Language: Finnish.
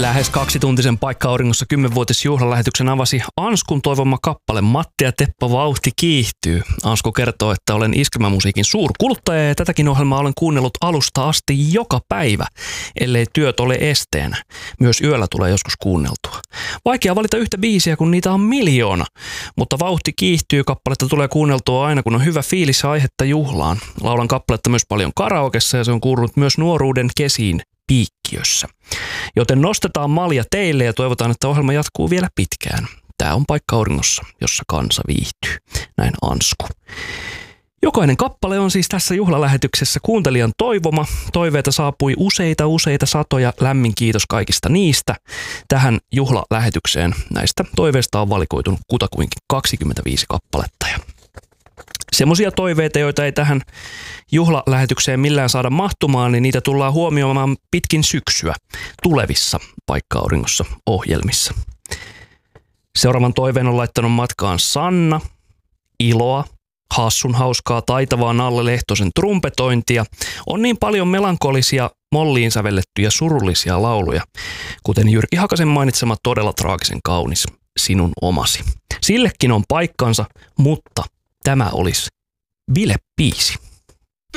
Lähes 2-tuntisen Paikka-auringossa 10-vuotisjuhlalähetyksen avasi Anskun toivoma kappale Matti ja Teppo Vauhti kiihtyy. Ansku kertoo, että olen iskelmämusiikin suurkuluttaja ja tätäkin ohjelmaa olen kuunnellut alusta asti joka päivä, ellei työt ole esteenä. Myös yöllä tulee joskus kuunneltua. Vaikea valita yhtä biisiä, kun niitä on miljoona, mutta Vauhti kiihtyy kappaletta tulee kuunneltua aina, kun on hyvä fiilis ja aihetta juhlaan. Laulan kappaletta myös paljon karaokessa ja se on kuulunut myös nuoruuden kesiin piikkiössä. Joten nostetaan malja teille ja toivotaan, että ohjelma jatkuu vielä pitkään. Tää on Paikka-auringossa, jossa kansa viihtyy. Näin Ansku. Jokainen kappale on siis tässä juhlalähetyksessä kuuntelijan toivoma. Toiveita saapui useita satoja. Lämmin kiitos kaikista niistä. Tähän juhlalähetykseen näistä toiveista on valikoitunut kutakuinkin 25 kappaletta. Semmoisia toiveita, joita ei tähän juhlalähetykseen millään saada mahtumaan, niin niitä tullaan huomioimaan pitkin syksyä tulevissa Paikka-auringossa ohjelmissa. Seuraavan toiveen on laittanut matkaan Sanna, iloa, hassun hauskaa taitavaa Nalle Lehtosen trumpetointia. On niin paljon melankolisia, molliin sävellettyjä surullisia lauluja, kuten Jyrki Hakasen mainitsema todella traagisen kaunis Sinun omasi. Sillekin on paikkansa, mutta tämä olisi bilebiisi.